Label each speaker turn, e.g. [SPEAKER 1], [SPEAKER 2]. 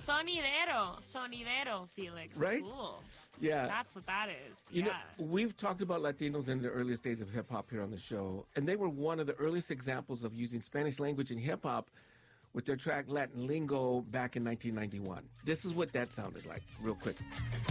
[SPEAKER 1] Sonidero, Felix.
[SPEAKER 2] Right?
[SPEAKER 1] Cool.
[SPEAKER 2] Yeah.
[SPEAKER 1] That's what that is.
[SPEAKER 2] You
[SPEAKER 1] Yeah.
[SPEAKER 2] know, we've talked about Latinos in the earliest days of hip-hop here on the show, and they were one of the earliest examples of using Spanish language in hip-hop with their track Latin Lingo back in 1991. This is what that sounded like, real quick.